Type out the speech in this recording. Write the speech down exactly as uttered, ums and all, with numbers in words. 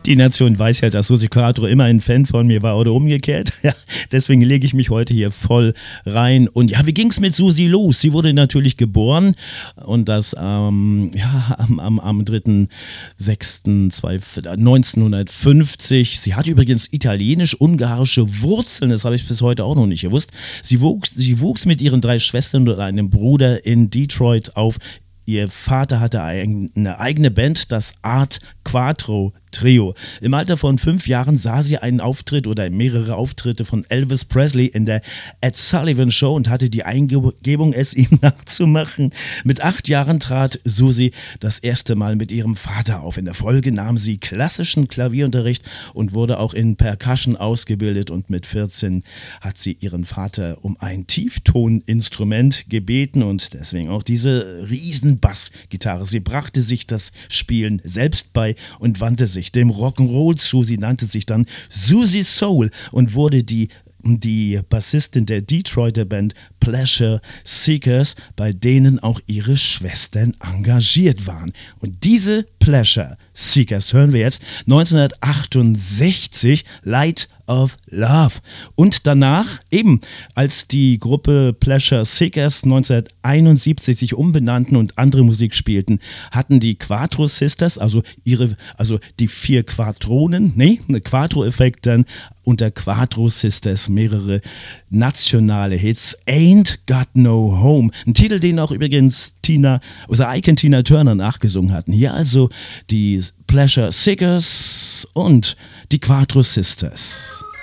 Die Nation weiß ja, dass Susi Quatro immer ein Fan von mir war oder umgekehrt. Ja, deswegen lege ich mich heute hier voll rein. Und ja, wie ging es mit Susi los? Sie wurde natürlich geboren und das ähm, ja, am, am, am dritten sechsten neunzehnhundertfünfzig. Sie hat übrigens italienisch-ungarische Wurzeln, das habe ich bis heute auch noch nicht gewusst. Sie wuchs, sie wuchs mit ihren drei Schwestern und einem Bruder in Detroit auf. Ihr Vater hatte eine eigene Band, das Art Quattro Trio. Im Alter von fünf Jahren sah sie einen Auftritt oder mehrere Auftritte von Elvis Presley in der Ed Sullivan Show und hatte die Eingebung, es ihm nachzumachen. Mit acht Jahren trat Susi das erste Mal mit ihrem Vater auf. In der Folge nahm sie klassischen Klavierunterricht und wurde auch in Percussion ausgebildet und mit vierzehn hat sie ihren Vater um ein Tieftoninstrument gebeten und deswegen auch diese riesen Bassgitarre. Sie brachte sich das Spielen selbst bei und wandte sich dem Rock'n'Roll zu. Sie nannte sich dann Susie Soul und wurde die, die Bassistin der Detroiter Band Pleasure Seekers, bei denen auch ihre Schwestern engagiert waren. Und diese Pleasure Seekers hören wir jetzt neunzehnhundertachtundsechzig, Light of Love. Und danach, eben als die Gruppe Pleasure Seekers neunzehnhunderteinundsiebzig sich umbenannten und andere Musik spielten, hatten die Quattro Sisters, also ihre, also die vier Quattronen, nee, Quattro-Effekt dann unter Quattro Sisters mehrere nationale Hits. Ain't Got No Home. Ein Titel, den auch übrigens Tina, unser Icon Tina Turner nachgesungen hatten. Hier also die Pleasure Seekers und die Quattro Sisters.